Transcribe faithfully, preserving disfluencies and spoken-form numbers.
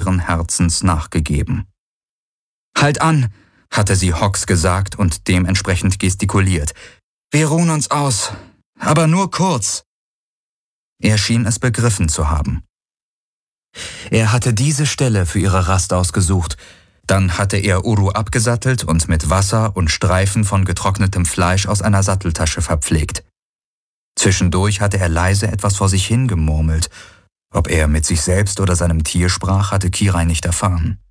schweren Herzens nachgegeben. »Halt an«, hatte sie Hawks gesagt und dementsprechend gestikuliert. »Wir ruhen uns aus, aber nur kurz.« Er schien es begriffen zu haben. Er hatte diese Stelle für ihre Rast ausgesucht. Dann hatte er Uru abgesattelt und mit Wasser und Streifen von getrocknetem Fleisch aus einer Satteltasche verpflegt. Zwischendurch hatte er leise etwas vor sich hingemurmelt. Ob er mit sich selbst oder seinem Tier sprach, hatte Kirai nicht erfahren.